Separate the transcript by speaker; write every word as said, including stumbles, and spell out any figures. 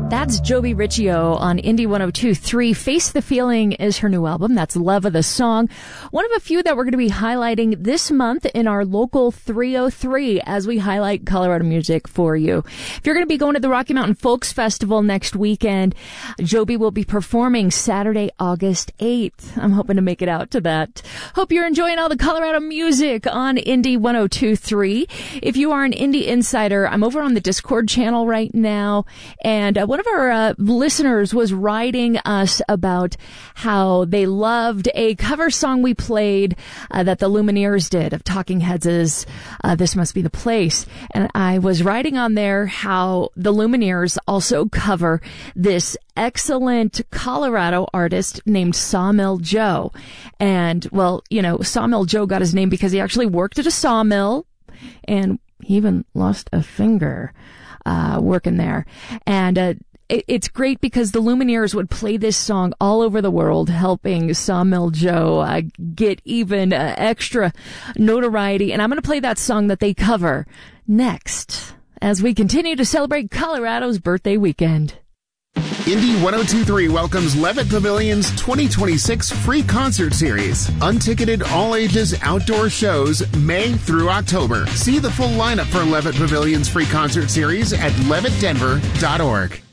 Speaker 1: That's Joby Riccio on Indie one oh two point three. Face the Feeling is her new album. That's Love of the Song. One of a few that we're going to be highlighting this month in our local three oh three as we highlight Colorado music for you. If you're going to be going to the Rocky Mountain Folks Festival next weekend, Joby will be performing Saturday, August eighth. I'm hoping to make it out to that. Hope you're enjoying all the Colorado music on Indie one oh two point three. If you are an Indie Insider, I'm over on the Discord channel right now, and uh, one of our uh, listeners was writing us about how they loved a cover song we played uh, that the Lumineers did of Talking Heads' uh, This Must Be the Place. And I was writing on there how the Lumineers also cover this excellent Colorado artist named Sawmill Joe. And, well, you know, Sawmill Joe got his name because he actually worked at a sawmill, and he even lost a finger uh working there. And uh it's great because the Lumineers would play this song all over the world, helping Sawmill Joe uh, get even uh, extra notoriety. And I'm going to play that song that they cover next as we continue to celebrate Colorado's birthday weekend.
Speaker 2: Indie one oh two point three welcomes Levitt Pavilion's twenty twenty-six free concert series. Unticketed all-ages outdoor shows May through October. See the full lineup for Levitt Pavilion's free concert series at levitt denver dot org.